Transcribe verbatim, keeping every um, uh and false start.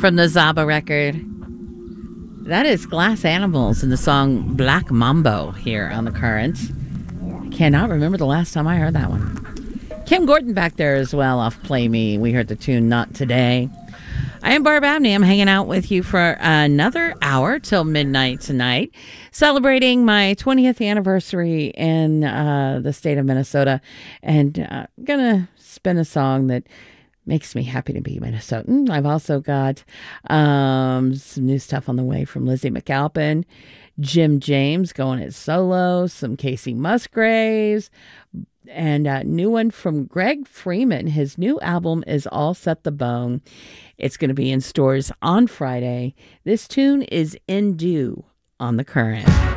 from the Zaba record. That is Glass Animals in the song Black Mambo here on The Current. I cannot remember the last time I heard that one. Kim Gordon back there as well off Play Me. We heard the tune Not Today. I am Barb Abney. I'm hanging out with you for another hour till midnight tonight, celebrating my twentieth anniversary in uh, the state of Minnesota, and uh, going to spin a song that makes me happy to be Minnesotan. I've also got um, some new stuff on the way from Lizzie McAlpin, Jim James going his solo, some Casey Musgraves, and a new one from Greg Freeman. His new album is All Set the Bone. It's going to be in stores on Friday. This tune is In Due on The Current.